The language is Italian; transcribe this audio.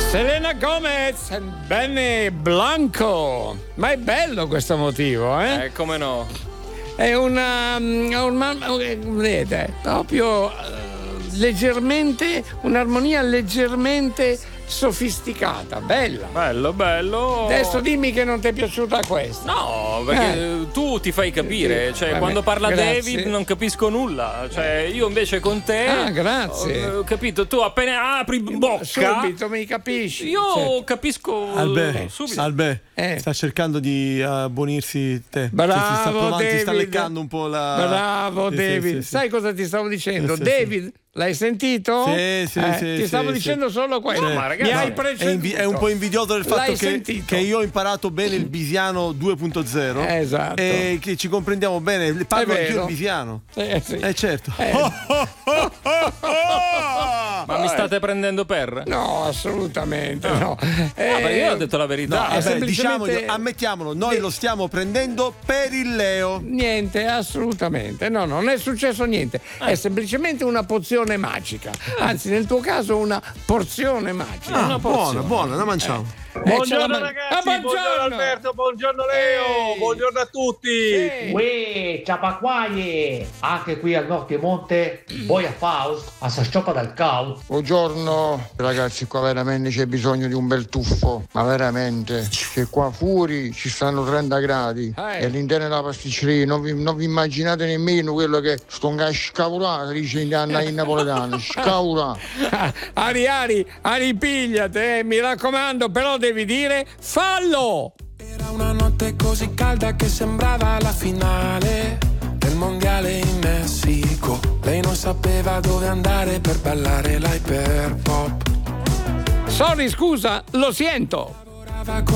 Selena Gomez e Benny Blanco. Ma è bello questo motivo, eh? Come no? È vedete, proprio leggermente, un'armonia leggermente sofisticata, bella. Bello. Adesso dimmi che non ti è piaciuta questa. No, perché tu ti fai capire, cioè Vabbè, quando parla grazie. David non capisco nulla, cioè io invece con te grazie. ho capito, tu appena apri bocca subito mi capisci. io certo. capisco subito. Albe, sta cercando di abbonirsi te. Bravo, ti sta David. leccando un po' la. Bravo, Sì, David. sì. Sai cosa ti stavo dicendo? Sì, David, l'hai sentito? Sì, ti stavo dicendo solo questo. No, ma ragazzi, mi hai preceduto. È un po' invidioso del fatto L'hai che io ho imparato bene il bisiano 2.0. Esatto. E che ci comprendiamo bene. Parlo anch'io il bisiano. Sì. Certo. Ma mi state prendendo per? No, assolutamente no. Perché io ho detto la verità. semplicemente- ammettiamolo, noi lo stiamo prendendo per il Leo. Niente, assolutamente. No, non è successo niente. È semplicemente una pozione magica. Anzi, nel tuo caso una porzione magica. Una porzione. Buona, la mangiamo. Buongiorno ragazzi, buongiorno Alberto, buongiorno Leo, buongiorno a tutti. Uè, ciapacquaie! Anche qui al Nord Piemonte, boia Faust, a Sascioppa dal Caut. Buongiorno ragazzi, qua veramente c'è bisogno di un bel tuffo, ma veramente, che qua fuori ci stanno 30 gradi e all'interno della pasticceria non vi immaginate nemmeno quello che sto scavolato, dice in napoletano, scavolato. Ari, pigliate, mi raccomando, però devi dire fallo! Era una notte così calda che sembrava la finale del mondiale in Messico. Lei non sapeva dove andare per ballare l'hyperpop. Sorry, scusa, lo sento. Lavorava